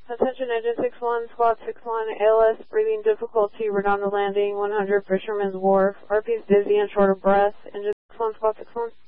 Attention Engine 61, Squawk 61, ALS, breathing difficulty, Redondo Landing, 100 Fisherman's Wharf. RP is dizzy and short of breath. Engine 61, Squawk 61.